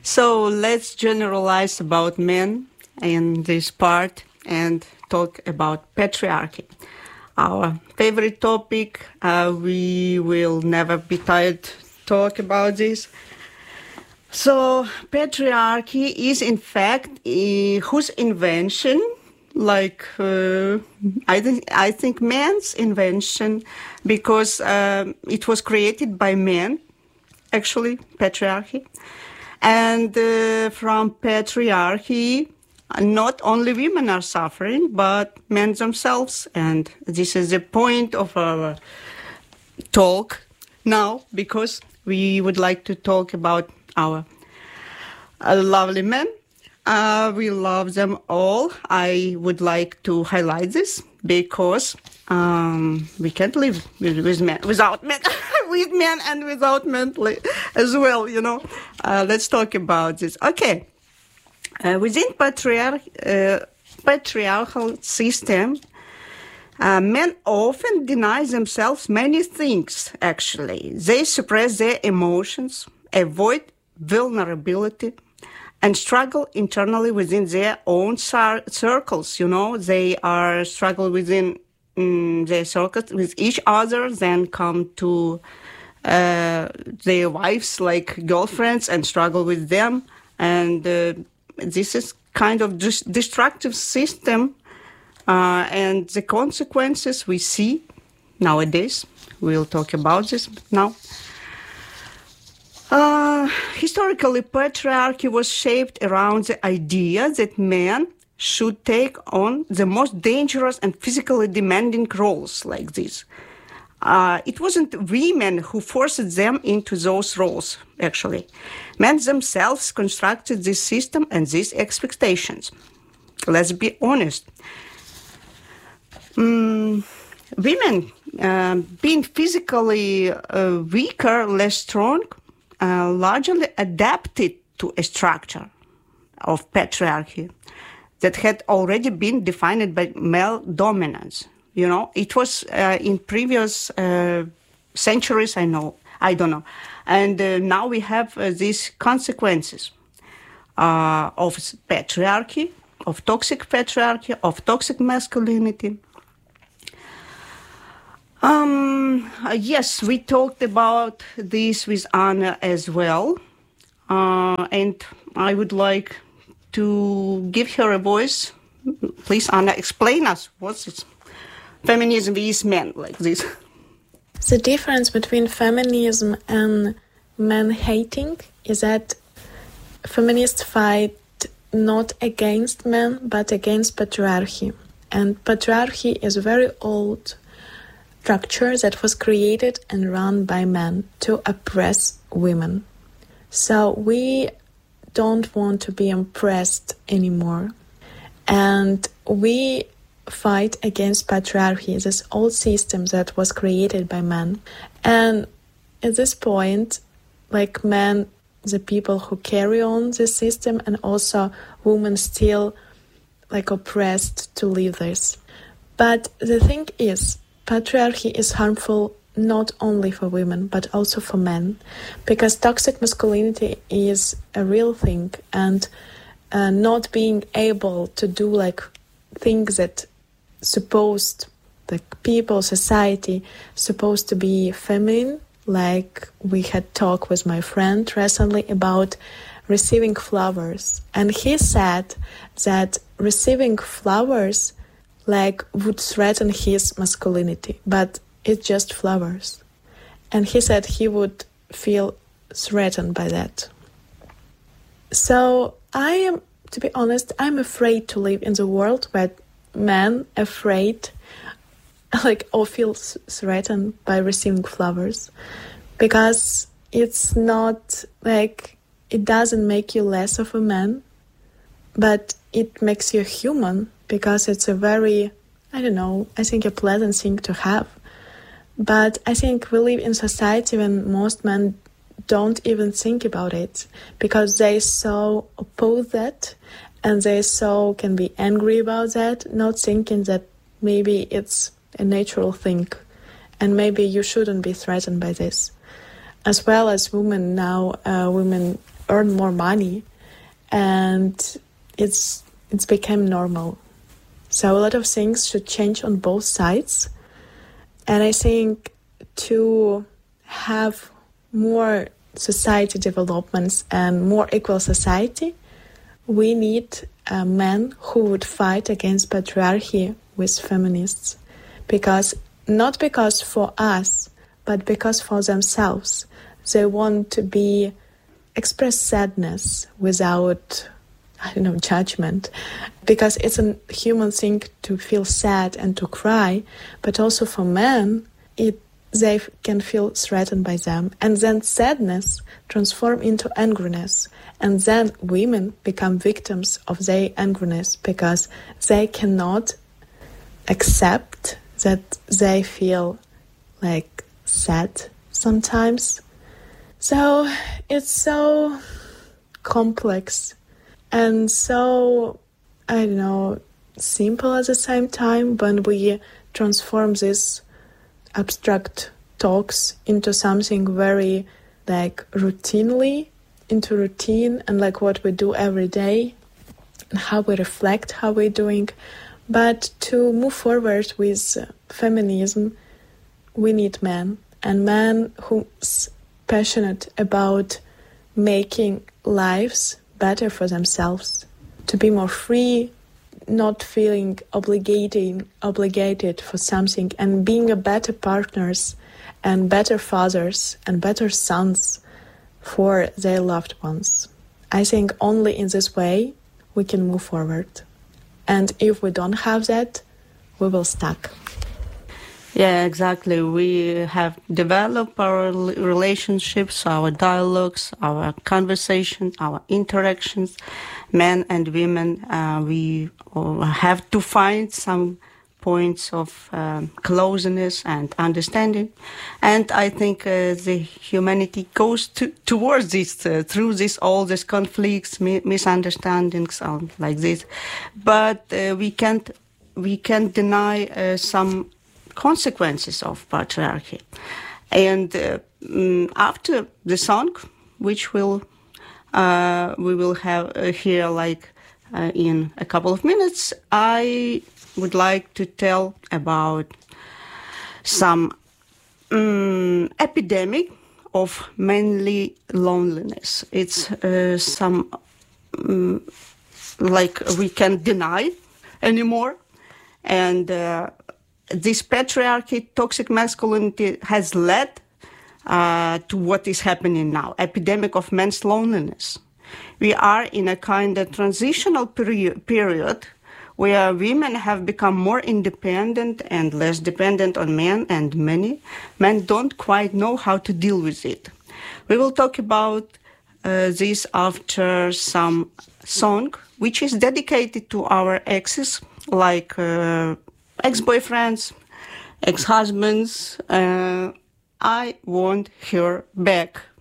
So let's generalize about men in this part and talk about patriarchy. Our favorite topic. We will never be tired to talk about this. So patriarchy is in fact whose invention? I think man's invention, because it was created by men, actually, patriarchy. And from patriarchy, not only women are suffering, but men themselves. And this is the point of our talk now, because we would like to talk about our lovely men. We love them all. I would like to highlight this because we can't live with men without men, with men and without men as well. Let's talk about this. Okay, within patriarchal system, men often deny themselves many things. Actually, they suppress their emotions, avoid vulnerability, and struggle internally within their own circles. They are struggle within their circles with each other, then come to their wives, like girlfriends, and struggle with them. And this is kind of destructive system. And the consequences we see nowadays. We'll talk about this now. Historically, patriarchy was shaped around the idea that men should take on the most dangerous and physically demanding roles like this. It wasn't women who forced them into those roles, actually. Men themselves constructed this system and these expectations. Let's be honest. Women, being physically weaker, less strong, largely adapted to a structure of patriarchy that had already been defined by male dominance. It was in previous centuries, I don't know. And now we have these consequences of patriarchy, of toxic patriarchy, of toxic masculinity. Yes, we talked about this with Anna as well. And I would like to give her a voice. Please, Anna, explain us what's it? Feminism is men like this. The difference between feminism and man-hating is that feminists fight not against men, but against patriarchy. And patriarchy is a very old structure that was created and run by men to oppress women. So we don't want to be oppressed anymore. And we fight against patriarchy, this old system that was created by men. And at this point, like men, the people who carry on this system, and also women still oppressed to live this. But the thing is, patriarchy is harmful not only for women, but also for men, because toxic masculinity is a real thing, and not being able to do things that people, society, supposed to be feminine. Like we had talked with my friend recently about receiving flowers, and he said that receiving flowers would threaten his masculinity, but it's just flowers. And he said he would feel threatened by that. So to be honest, I'm afraid to live in the world where men afraid or feel threatened by receiving flowers, because it's not it doesn't make you less of a man, but it makes you human, because it's a very, I think a pleasant thing to have. But I think we live in society when most men don't even think about it, because they so oppose that, and they so can be angry about that, not thinking that maybe it's a natural thing, and maybe you shouldn't be threatened by this. As well as women now, women earn more money, and it's become normal. So a lot of things should change on both sides. And I think to have more society developments and more equal society, we need men who would fight against patriarchy with feminists. Not because for us, but because for themselves. They want to express sadness without, judgment. Because it's a human thing to feel sad and to cry, but also for men, they can feel threatened by them. And then sadness transforms into angriness. And then women become victims of their angriness because they cannot accept that they feel like sad sometimes. So it's so complex and so, simple at the same time when we transform these abstract talks into something very routinely, into routine and what we do every day and how we reflect how we're doing. But to move forward with feminism, we need men, and men who's passionate about making lives better for themselves, to be more free, not feeling obligated for something, and being a better partners and better fathers and better sons for their loved ones. I think only in this way we can move forward. And if we don't have that, we will stuck. Yeah, exactly. We have developed our relationships, our dialogues, our conversations, our interactions, men and women. We have to find some points of closeness and understanding. And I think the humanity goes towards this, through all these conflicts, misunderstandings, like this. But we can't deny some consequences of patriarchy. And after the song, which we will have here in a couple of minutes, I would like to tell about some epidemic of manly loneliness. It's some we can't deny anymore, and this patriarchy, toxic masculinity, has led to what is happening now, epidemic of men's loneliness. We are in a kind of transitional period where women have become more independent and less dependent on men, and many men don't quite know how to deal with it. We will talk about this after some song, which is dedicated to our exes, like ex-boyfriends, ex-husbands. I want her back.